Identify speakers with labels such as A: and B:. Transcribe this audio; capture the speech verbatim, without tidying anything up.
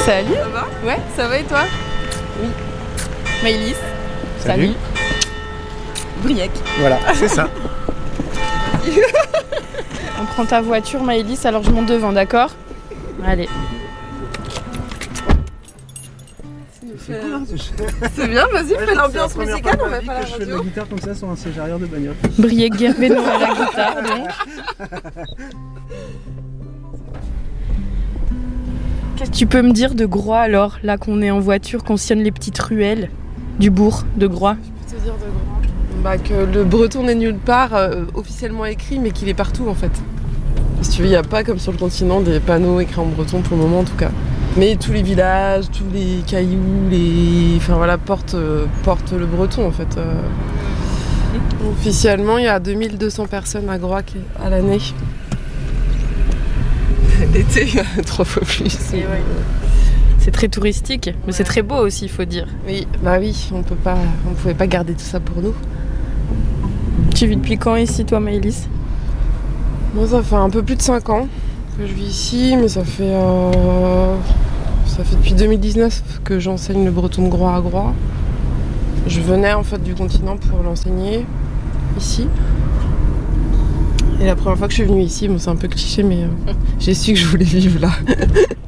A: Salut.
B: Ça va?
A: Ouais, ça va et toi?
B: Oui.
A: Maëlys.
C: Salut.
A: Briec.
C: Voilà, c'est ça.
A: On prend ta voiture, Maëlys, alors je monte devant, d'accord? Allez.
B: C'est bien, vas-y,
C: Ouais,
B: fais l'ambiance
C: c'est la première
B: musicale,
C: fois
B: on
C: de ma
B: va
C: vie
B: pas la
C: que je fais de la
B: radio.
C: guitare comme ça sur un siège arrière de bagnole.
A: Briec Guerveno à la guitare, donc. Qu'est-ce que tu peux me dire de Groix alors, là qu'on est en voiture, qu'on sillonne les petites ruelles du bourg de Groix?
B: Je peux te dire de Groix bah, que le breton n'est nulle part euh, officiellement écrit, mais qu'il est partout en fait. Si tu veux, il n'y a pas comme sur le continent des panneaux écrits en breton pour le moment en tout cas. Mais tous les villages, tous les cailloux, les... Enfin voilà, portent, euh, portent le breton en fait. Euh... Officiellement, il y a deux mille deux cents personnes à Groix qui- à l'année. L'été, il y a trois fois plus.
A: Et ouais. C'est très touristique, mais c'est très beau aussi, il faut dire.
B: Oui, bah oui, on peut pas, on pouvait pas garder tout ça pour nous.
A: Tu vis depuis quand ici, toi, Maëlys?
B: Moi, ça fait un peu plus de cinq ans que je vis ici, mais ça fait, euh, ça fait depuis deux mille dix-neuf que j'enseigne le breton de Groix à Groix. Je venais en fait du continent pour l'enseigner ici. Et la première fois que je suis venue ici, bon, c'est un peu cliché, mais euh, j'ai su que je voulais vivre là.